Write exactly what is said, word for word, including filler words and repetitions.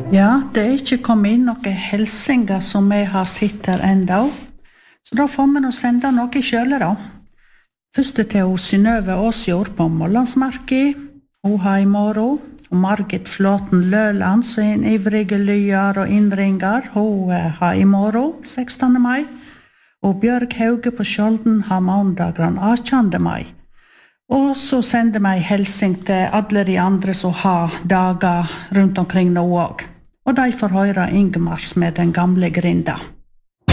Ja, det er ikke kommet inn noen helsinger som vi har sett her enda. Så da får vi nå sende noe selv da. Først til hun Synnøve Åsjord på Målandsmarki. Hun har i morgen. Og Margit Flåten Løland, som er en ivrige lyar og innringer. Hun har i morgen, sekstende mai. Og Bjørg Hauge på Skjolden har mandag den attende mai. Og så sender vi helsing til alle de andre som har dager rundt omkring nå også. Og de får høre Ingemars med den gamle grinda.